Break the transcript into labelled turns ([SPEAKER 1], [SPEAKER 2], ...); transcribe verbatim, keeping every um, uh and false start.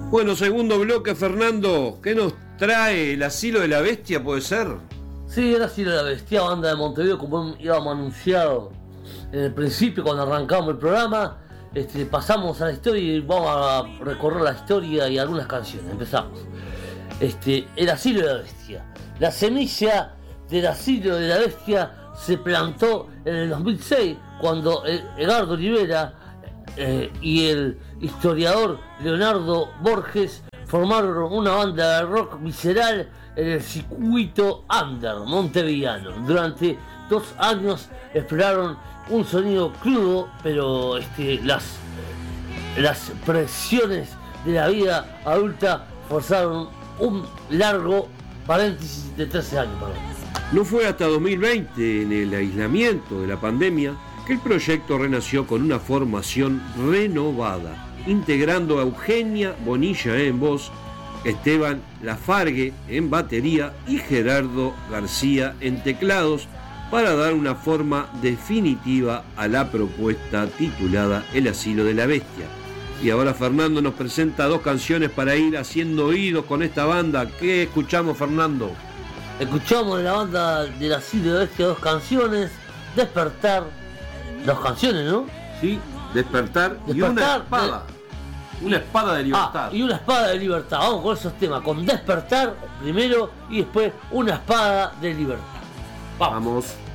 [SPEAKER 1] Bueno, segundo bloque, Fernando. ¿Qué nos trae el Asilo de la Bestia, puede ser?
[SPEAKER 2] Sí, el Asilo de la Bestia, banda de Montevideo, como íbamos anunciado en el principio cuando arrancamos el programa. Este, pasamos a la historia y vamos a recorrer la historia y algunas canciones. Empezamos. Este, el Asilo de la Bestia. La semilla del Asilo de la Bestia se plantó en el dos mil seis cuando Edgardo Rivera eh, y el historiador Leonardo Borges formaron una banda de rock visceral en el circuito under montevideano. Durante dos años exploraron un sonido crudo, pero este, las, las presiones de la vida adulta forzaron un largo paréntesis de trece años. Perdón.
[SPEAKER 1] No fue hasta dos mil veinte, en el aislamiento de la pandemia, que el proyecto renació con una formación renovada, integrando a Eugenia Bonilla en voz, Esteban Lafargue en batería y Gerardo García en teclados, para dar una forma definitiva a la propuesta titulada El Asilo de la Bestia. Y ahora Fernando nos presenta dos canciones para ir haciendo oídos con esta banda. ¿Qué escuchamos, Fernando?
[SPEAKER 2] Escuchamos de la banda del Asilo de la Bestia dos canciones, Despertar, dos canciones, ¿no?
[SPEAKER 1] Sí, Despertar, Despertar y una espada. De... Una espada de libertad.
[SPEAKER 2] Ah, y una espada de libertad. Vamos con esos temas, con Despertar primero y después una espada de libertad. Vamos.
[SPEAKER 1] Vamos.